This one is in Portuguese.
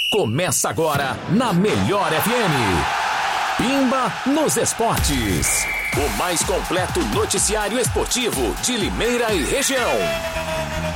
Começa agora na Melhor FM. Pimba nos esportes. O mais completo noticiário esportivo de Limeira e região.